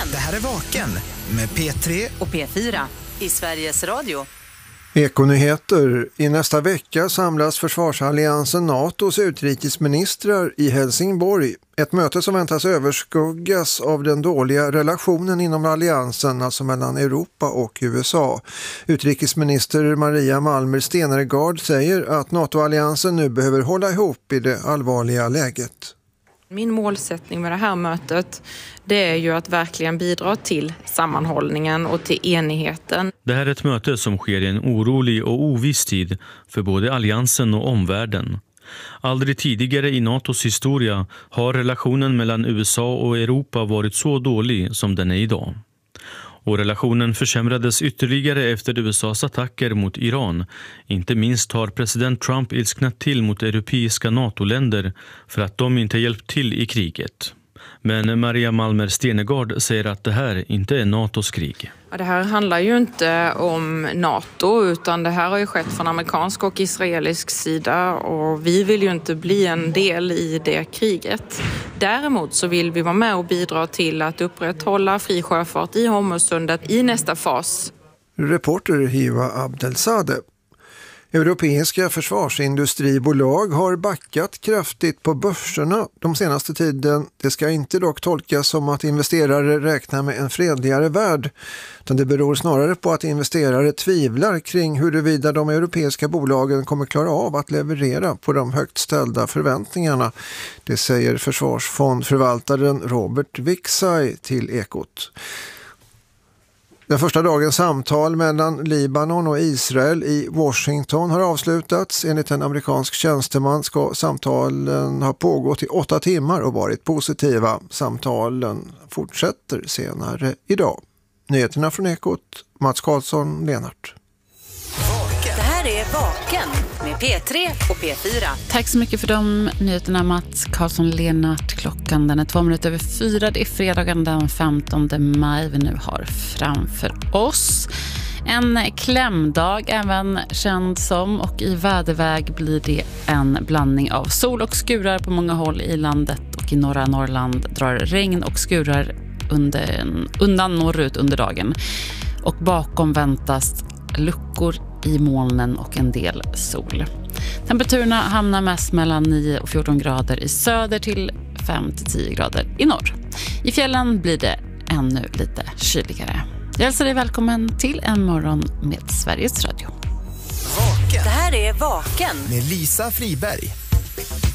Det här är Vaken med P3 och P4 i Sveriges Radio. Ekonyheter. I nästa vecka samlas försvarsalliansen NATOs utrikesministrar i Helsingborg. Ett möte som väntas överskuggas av den dåliga relationen inom alliansen, alltså mellan Europa och USA. Utrikesminister Maria Malmer Stenergard säger att NATO-alliansen nu behöver hålla ihop i det allvarliga läget. Min målsättning med det här mötet, det är ju att verkligen bidra till sammanhållningen och till enigheten. Det här är ett möte som sker i en orolig och oviss tid för både alliansen och omvärlden. Aldrig tidigare i NATOs historia har relationen mellan USA och Europa varit så dålig som den är idag. Och relationen försämrades ytterligare efter USAs attacker mot Iran. Inte minst har president Trump ilsknat till mot europeiska NATO-länder för att de inte hjälpt till i kriget. Men Maria Malmer Stenergard säger att det här inte är NATOs krig. Det här handlar ju inte om NATO, utan det här har ju skett från amerikansk och israelisk sida, och vi vill ju inte bli en del i det kriget. Däremot så vill vi vara med och bidra till att upprätthålla fri sjöfart i Hormuzsundet i nästa fas. Reporter Hiva Abdelsadeh. Europeiska försvarsindustribolag har backat kraftigt på börserna de senaste tiden. Det ska inte dock tolkas som att investerare räknar med en fredligare värld, utan det beror snarare på att investerare tvivlar kring huruvida de europeiska bolagen kommer klara av att leverera på de högt ställda förväntningarna. Det säger försvarsfondförvaltaren Robert Wixay till Ekot. Den första dagens samtal mellan Libanon och Israel i Washington har avslutats. Enligt en amerikansk tjänsteman ska samtalen ha pågått i 8 timmar och varit positiva. Samtalen fortsätter senare idag. Nyheterna från Ekot, Mats Karlsson, Lenart. Det här är Vaken med P3 och P4. Tack så mycket för de nyheterna, Mats Karlsson, Lenart. Klockan den är 2:02. Det är fredagen den 15 maj vi nu har framför oss. En klämdag även känd som, och i väderväg blir det en blandning av sol och skurar på många håll i landet, och i norra Norrland drar regn och skurar undan norrut under dagen. Och bakom väntas luckor i molnen och en del sol. Temperaturerna hamnar mest mellan 9 och 14 grader i söder till 5 till 10 grader i norr. I fjällen blir det ännu lite kyligare. Jag hälsar dig välkommen till en morgon med Sveriges Radio. Vaken. Det här är Vaken med Lisa Friberg.